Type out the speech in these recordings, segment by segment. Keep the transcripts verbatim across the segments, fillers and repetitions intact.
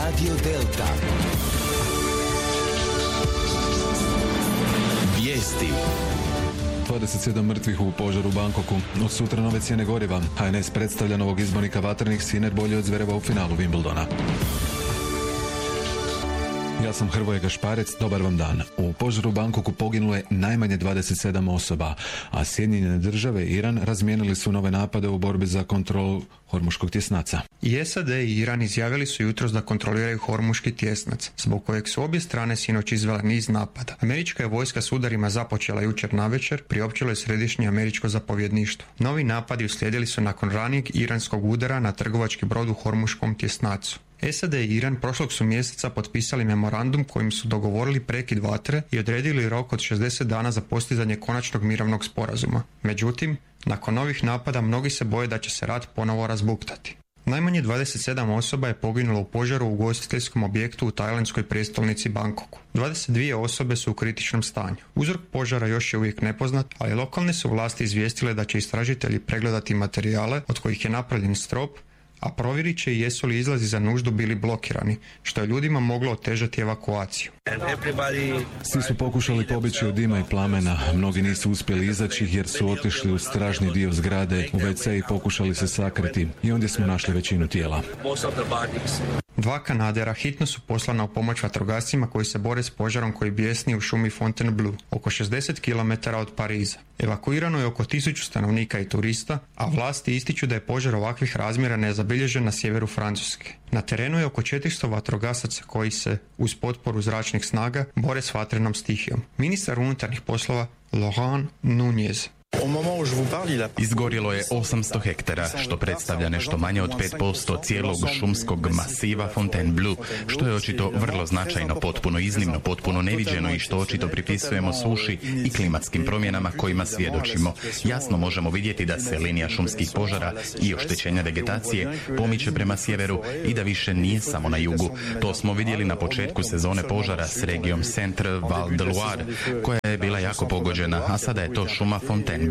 Radio Delta. Vijesti. dvadeset sedam mrtvih u požaru u Bangkoku. Od sutra nove cijene goriva. H N S predstavlja novog izbornika vatrenih, Sinner bolji od Zvereva u finalu Wimbledona. Ja sam Hrvoje Gašparec, dobar vam dan. U požaru u Bangkoku poginulo je najmanje dvadeset sedam osoba, a Sjedinjene države i Iran razmijenili su nove napade u borbi za kontrolu Hormuškog tjesnaca. I S A D i Iran izjavili su jutros da kontroliraju Hormuški tjesnac, zbog kojeg su obje strane sinoć izvele niz napada. Američka je vojska s udarima započela jučer navečer, priopćilo je središnje američko zapovjedništvo. Novi napadi uslijedili su nakon ranijeg iranskog udara na trgovački brod u Hormuškom tjesnacu. S A D i Iran prošlog su mjeseca potpisali memorandum kojim su dogovorili prekid vatre i odredili rok od šezdeset dana za postizanje konačnog mirovnog sporazuma. Međutim, nakon novih napada mnogi se boje da će se rat ponovo razbuktati. Najmanje dvadeset sedam osoba je poginulo u požaru u ugostiteljskom objektu u tajlandskoj prijestolnici Bangkoku. dvadeset dvije osobe su u kritičnom stanju. Uzrok požara još je uvijek nepoznat, ali lokalne su vlasti izvijestile da će istražitelji pregledati materijale od kojih je napravljen strop, a provjerit će i jesu li izlazi za nuždu bili blokirani, što je ljudima moglo otežati evakuaciju. Svi su pokušali pobjeći od dima i plamena, mnogi nisu uspjeli izaći jer su otišli u stražni dio zgrade, u ve ce i pokušali se sakriti i ondje smo našli većinu tijela. Dva Kanadera hitno su poslana u pomoć vatrogascima koji se bore s požarom koji bijesni u šumi Fontainebleau, oko šezdeset kilometara od Pariza. Evakuirano je oko tisuću stanovnika i turista, a vlasti ističu da je požar ovakvih razmjera nezabilježen na sjeveru Francuske. Na terenu je oko četiristo vatrogasaca koji se, uz potporu zračnih snaga, bore s vatrenom stihijom. Ministar unutarnjih poslova Laurent Nunez. Izgorjelo je osamsto hektara, što predstavlja nešto manje od pet posto cijelog šumskog masiva Fontainebleau, što je očito vrlo značajno, potpuno iznimno, potpuno neviđeno i što očito pripisujemo suši i klimatskim promjenama kojima svjedočimo. Jasno možemo vidjeti da se linija šumskih požara i oštećenja vegetacije pomiče prema sjeveru i da više nije samo na jugu. To smo vidjeli na početku sezone požara s regijom Centre-Val de Loire, koja je bila jako pogođena, a sada je to šuma Fontainebleau.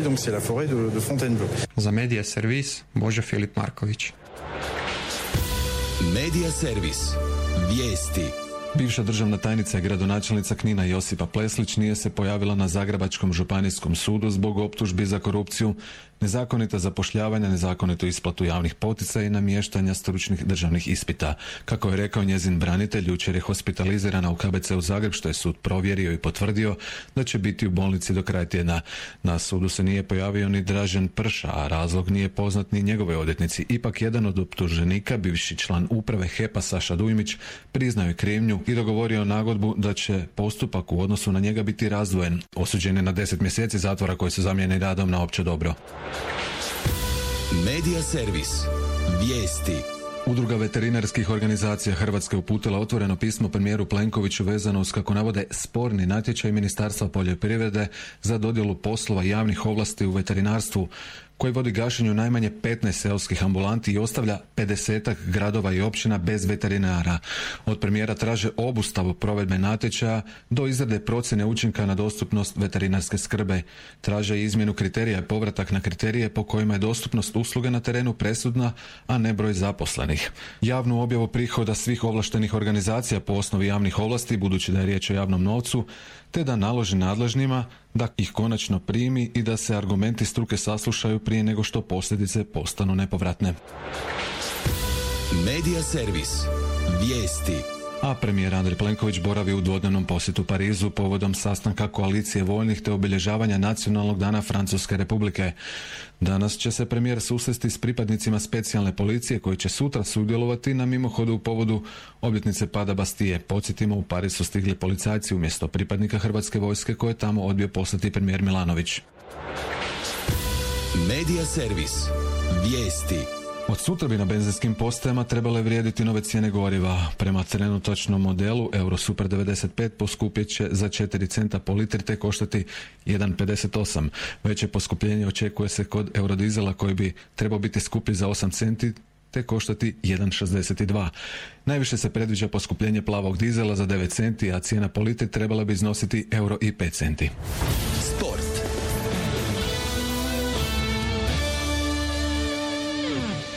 Za Medija servis Božo Filip Marković. Medija servis. Vijesti. Bivša državna tajnica i gradonačelnica Knina Josipa Pleslić nije se pojavila na Zagrebačkom županijskom sudu zbog optužbi za korupciju, nezakonita zapošljavanja, nezakonitu isplatu javnih poticaja i namještanja stručnih državnih ispita. Kako je rekao njezin branitelj, jučer je hospitalizirana u K B C u Zagreb, što je sud provjerio i potvrdio da će biti u bolnici do kraja tjedna. Na sudu se nije pojavio ni Dražen Prša, a razlog nije poznat ni njegove odvjetnici. Ipak jedan od optuženika, bivši član uprave H E P-a Saša Dujmić, priznao je krivnju i dogovorio nagodbu da će postupak u odnosu na njega biti razdvojen. Osuđen je na deset mjeseci zatvora koji su zamijenjeni radom na opće dobro. Medija servis. Vijesti. Udruga veterinarskih organizacija Hrvatske uputila otvoreno pismo premijeru Plenkoviću vezano uz, kako navode, sporni natječaj Ministarstva poljoprivrede za dodjelu poslova javnih ovlasti u veterinarstvu, koji vodi gašenju najmanje petnaest seoskih ambulanti i ostavlja pedesetak gradova i općina bez veterinara. Od premijera traže obustavu provedbe natječaja do izrade procjene učinka na dostupnost veterinarske skrbe. Traže izmjenu kriterija i povratak na kriterije po kojima je dostupnost usluge na terenu presudna, a ne broj zaposlenih. Javnu objavu prihoda svih ovlaštenih organizacija po osnovi javnih ovlasti, budući da je riječ o javnom novcu, te da naloži nadležnima da ih konačno primi i da se argumenti struke saslušaju prije nego što posljedice postanu nepovratne. Medija servis. Vijesti. A premijer Andrej Plenković boravi u dvodnevnom posjetu Parizu povodom sastanka koalicije vojnih te obilježavanja Nacionalnog dana Francuske Republike. Danas će se premijer susresti s pripadnicima specijalne policije koji će sutra sudjelovati na mimohodu u povodu obljetnice pada Bastije. Podsjetimo, u Pariz su stigli policajci umjesto pripadnika Hrvatske vojske koje je tamo odbio poslati premijer Milanović. Medija servis. Vijesti. Od sutra bi na benzinskim postajama trebale vrijediti nove cijene goriva. Prema trenutačnom modelu Euro Super devedeset pet poskupjet će za četiri centa po litri te koštati jedan pedeset osam. Veće poskupljenje očekuje se kod Eurodizela koji bi trebao biti skuplji za osam centi te koštati jedan šezdeset dva. Najviše se predviđa poskupljenje plavog dizela za devet centi, a cijena po litri trebala bi iznositi euro i pet centi. Sport. Hrvatska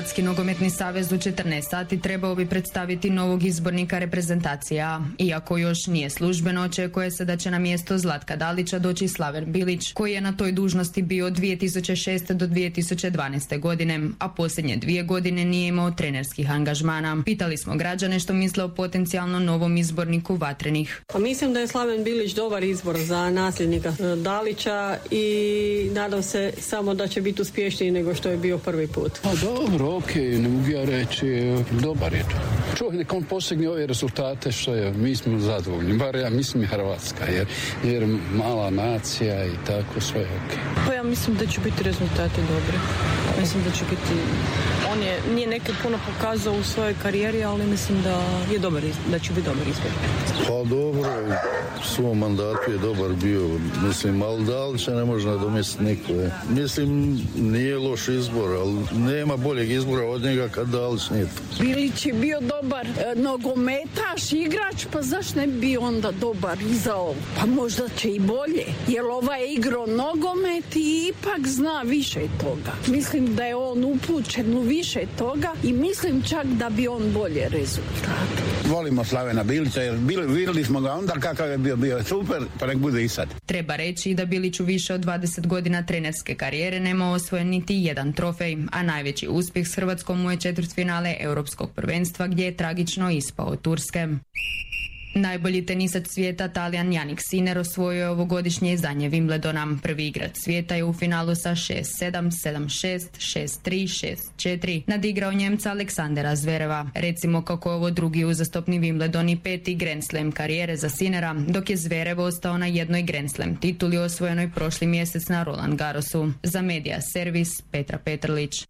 Hrvatski nogometni savez u četrnaest sati trebao bi predstaviti novog izbornika reprezentacije A. Iako još nije službeno, očekuje se da će na mjesto Zlatka Dalića doći Slaven Bilić, koji je na toj dužnosti bio od dvije tisuće šeste do dvije tisuće dvanaeste godine, a posljednje dvije godine nije imao trenerskih angažmana. Pitali smo građane što misle o potencijalno novom izborniku Vatrenih. Pa mislim da je Slaven Bilić dobar izbor za nasljednika Dalića i nadam se samo da će biti uspješniji nego što je bio prvi put. Pa dobro, ok, ne mogu ja reći, dobar je to. Čovjek nek on postigne ove rezultate što je, mi smo zadovoljni, bar ja mislim i Hrvatska, jer, jer mala nacija i tako sve je ok. Pa ja mislim da će biti rezultati dobri. Mislim da će biti, on je, nije nekad puno pokazao u svojoj karijeri, ali mislim da je dobar, da će biti dobar izbor. Pa dobro, u svom mandatu je dobar bio, mislim, ali Dalića ne može nadomjestiti niko. Je. Mislim, nije loš izbor, ali nema boljeg izbora od njega kad Dalić nije tu. Bilić je bio dobar e, nogometaš, igrač, pa zašto ne bi bio onda dobar i za ovo? Pa možda će i bolje, jer ovaj je igrao nogomet i ipak zna više toga. Mislim da je on upućen u više toga i mislim čak da bi on bolje rezultat. Volimo Slavena Bilića jer vidjeli smo ga onda kakav je bio, bio je super, pa nek bude i sad. Treba reći da Bilić u više od dvadeset godina trenerske karijere nema osvojen niti jedan trofej, a najveći uspjeh s Hrvatskom mu je četvrtfinale Europskog prvenstva gdje je tragično ispao od Turske. Najbolji tenisač svijeta Talijan Jannik Sinner osvojio je ovogodišnje izdanje Wimbledona. Prvi igrač svijeta je u finalu sa šest sedam, sedam šest, šest tri, šest četiri nadigrao Njemca Aleksandera Zvereva. Recimo kako je ovo drugi uzastopni Wimbledon i peti Grand Slam karijere za Sinnera, dok je Zverev ostao na jednoj Grand Slam tituli osvojenoj prošli mjesec na Roland Garrosu. Za Media Servis Petra Petrlić.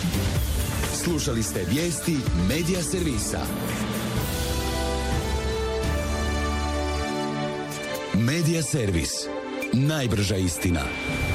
Slušali ste vijesti Media Servisa. Media Servis. Najbrža istina.